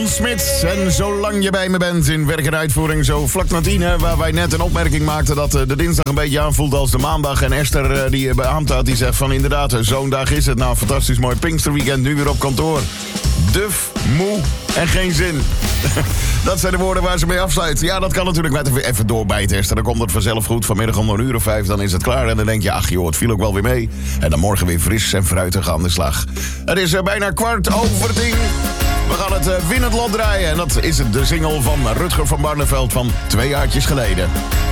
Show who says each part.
Speaker 1: Ron Smits. En zolang je bij me bent in werk en uitvoering, zo vlak na 10, waar wij net een opmerking maakten dat de dinsdag een beetje aanvoelt als de maandag. En Esther, die beaamt had, die zegt van inderdaad, zo'n dag is het. Nou, een fantastisch mooi Pinksterweekend, nu weer op kantoor. Duf, moe en geen zin. Dat zijn de woorden waar ze mee afsluiten. Ja, dat kan natuurlijk met even doorbijten, Esther. Dan komt het vanzelf goed. Vanmiddag om 1:05, dan is het klaar. En dan denk je, ach joh, het viel ook wel weer mee. En dan morgen weer fris en fruitig aan de slag. Het is bijna 10:15. We gaan het winnend lot draaien. En dat is de single van Rutger van Barneveld van 2 jaartjes geleden.